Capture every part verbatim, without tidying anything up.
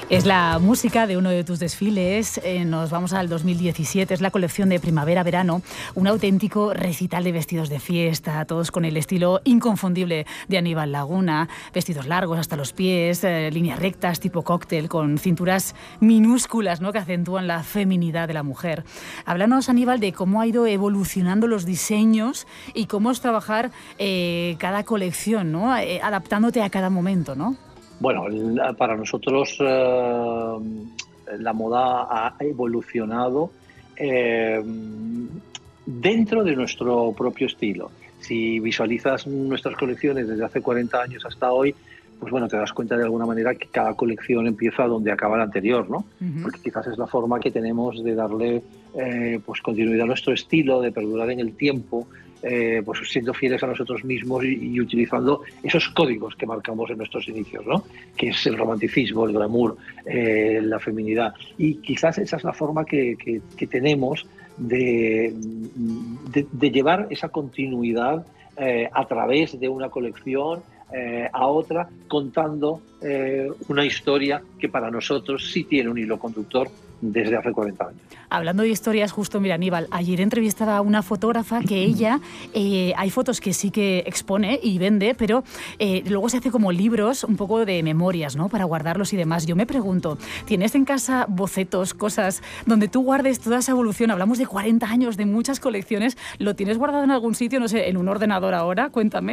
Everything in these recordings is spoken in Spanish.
Es la música de uno de tus desfiles. Eh, nos vamos al dos mil diecisiete. Es la colección de primavera-verano. Un auténtico recital de vestidos de fiesta, todos con el estilo inconfundible de Aníbal Laguna. Vestidos largos hasta los pies, eh, líneas rectas tipo cóctel, con cinturas minúsculas, ¿no?, que acentúan la feminidad de la mujer. Háblanos, Aníbal, de cómo ha ido evolucionando los diseños y cómo es trabajar eh, cada colección, ¿no?, eh, adaptándote a cada momento, ¿no? Bueno, para nosotros eh, la moda ha evolucionado eh, dentro de nuestro propio estilo. Si visualizas nuestras colecciones desde hace cuarenta años hasta hoy, pues bueno, te das cuenta de alguna manera que cada colección empieza donde acaba la anterior, ¿no? Uh-huh. Porque quizás es la forma que tenemos de darle eh, pues continuidad a nuestro estilo, de perdurar en el tiempo, eh, pues siendo fieles a nosotros mismos y, y utilizando esos códigos que marcamos en nuestros inicios, ¿no? Que es el romanticismo, el glamour, eh, la feminidad. Y quizás esa es la forma que, que, que tenemos de, de, de llevar esa continuidad eh, a través de una colección Eh, a otra, contando eh, una historia que para nosotros sí tiene un hilo conductor desde hace cuarenta años. Hablando de historias, justo, mira, Aníbal, ayer entrevistaba a una fotógrafa que ella, eh, hay fotos que sí que expone y vende, pero eh, luego se hace como libros, un poco de memorias, ¿no?, para guardarlos y demás. Yo me pregunto, ¿tienes en casa bocetos, cosas donde tú guardes toda esa evolución? Hablamos de cuarenta años, de muchas colecciones. ¿Lo tienes guardado en algún sitio, no sé, en un ordenador ahora? Cuéntame.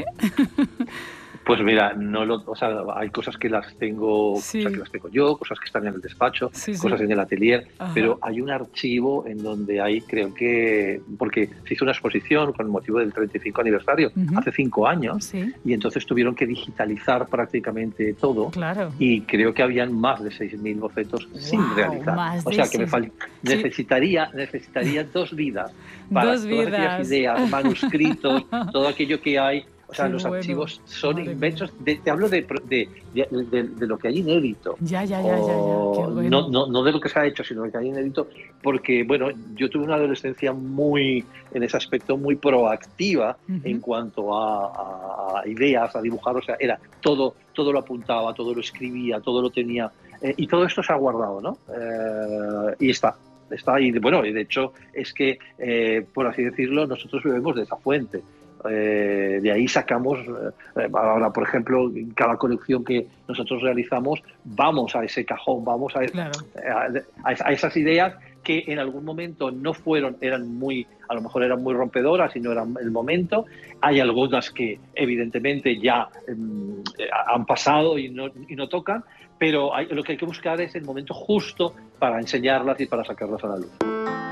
Pues mira, no lo, o sea, hay cosas que las tengo, sí. cosas que las tengo yo, cosas que están en el despacho, sí, sí. cosas en el atelier, Ajá. Pero hay un archivo en donde hay, creo que, porque se hizo una exposición con el motivo del treinta y cinco aniversario uh-huh. hace cinco años, sí. y entonces tuvieron que digitalizar prácticamente todo, claro. Y creo que habían más de seis mil bocetos wow, sin realizar. Más o de sea que sí. me fal- sí. necesitaría, necesitaría dos vidas para dos todas vidas. aquellas ideas, manuscritos, todo aquello que hay. O sea, Qué los bueno. archivos son Madre inmensos. De, te hablo de, de, de, de, de lo que hay inédito. Ya, ya, ya, ya, ya. Qué bueno. no, no, no de lo que se ha hecho, sino de lo que hay inédito. Porque, bueno, yo tuve una adolescencia muy, en ese aspecto, muy proactiva uh-huh. en cuanto a, a, a ideas, a dibujar. O sea, era todo, todo lo apuntaba, todo lo escribía, todo lo tenía. Eh, y todo esto se ha guardado, ¿no? Eh, y está. Está ahí. Bueno, y de hecho, es que, eh, por así decirlo, nosotros bebemos de esa fuente. Eh, de ahí sacamos, eh, ahora por ejemplo, en cada colección que nosotros realizamos, vamos a ese cajón, vamos a, claro. a, a esas ideas que en algún momento no fueron, eran muy, a lo mejor eran muy rompedoras y no eran el momento. Hay algunas que evidentemente ya eh, han pasado y no, y no tocan, pero hay, lo que hay que buscar es el momento justo para enseñarlas y para sacarlas a la luz.